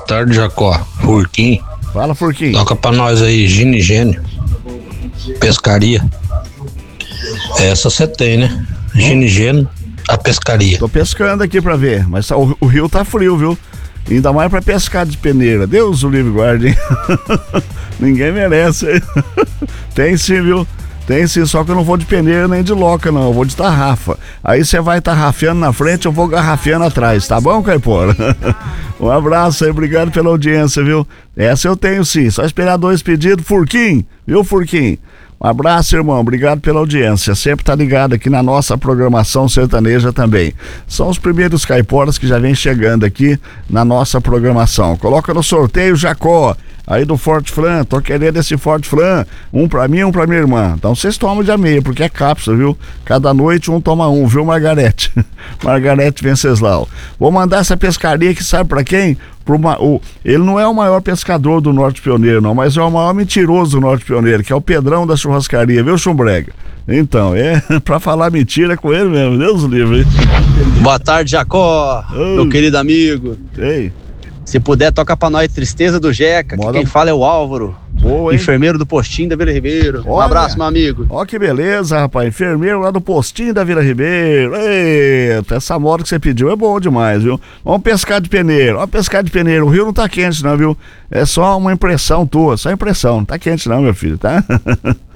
tarde, Jacó. Furquim. Fala, Furquim. Toca pra nós aí, Gine Gênio. Pescaria. Essa você tem, né? Gine Gênio, a pescaria. Tô pescando aqui pra ver, mas o rio tá frio, viu? Ainda mais pra pescar de peneira. Deus o livre guarde, hein? Ninguém merece. Tem sim, viu? Tem sim, só que eu não vou de peneira nem de loca, não. Eu vou de tarrafa. Aí você vai tarrafeando na frente, eu vou garrafeando atrás. Tá bom, Caipora? Um abraço aí, obrigado pela audiência, viu? Essa eu tenho sim. Só esperar 2 pedidos. Furquim, viu, Furquim? Um abraço, irmão. Obrigado pela audiência. Sempre tá ligado aqui na nossa programação sertaneja também. São os primeiros caiporas que já vem chegando aqui na nossa programação. Coloca no sorteio, Jacó. Aí do Forte Flan, tô querendo esse Forte Flan, um pra mim, um pra minha irmã. Então vocês tomam de a meia, porque é cápsula, viu? Cada noite um toma um, viu, Margarete? Margarete Venceslau. Vou mandar essa pescaria que sabe pra quem? Ele não é o maior pescador do Norte Pioneiro, não, mas é o maior mentiroso do Norte Pioneiro, que é o Pedrão da churrascaria, viu, Chumbrega? Então, pra falar mentira com ele mesmo, Deus o livre, hein? Boa tarde, Jacó, meu querido amigo. Ei. Se puder, toca pra nós Tristeza do Jeca, que quem fala é o Álvaro. Boa, enfermeiro do postinho da Vila Ribeiro. Olha, um abraço, meu amigo. Ó que beleza, rapaz. Enfermeiro lá do postinho da Vila Ribeiro. Eita, essa moto que você pediu é boa demais, viu? Vamos pescar de peneiro. Vamos pescar de peneiro. O rio não tá quente, não, viu? É só uma impressão tua, só impressão. Não tá quente, não, meu filho, tá?